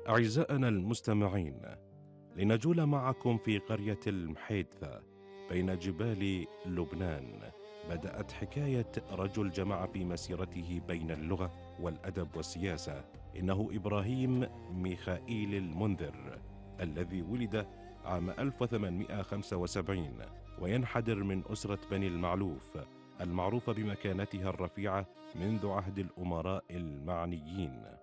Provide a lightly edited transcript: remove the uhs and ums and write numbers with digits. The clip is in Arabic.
أعزائنا المستمعين، لنجول معكم في قرية المحيدثة بين جبال لبنان. بدأت حكاية رجل جمع في مسيرته بين اللغة والأدب والسياسة. إنه إبراهيم ميخائيل المنذر، الذي ولد عام 1875 وينحدر من أسرة بني المعلوف المعروفة بمكانتها الرفيعة منذ عهد الأمراء المعنيين.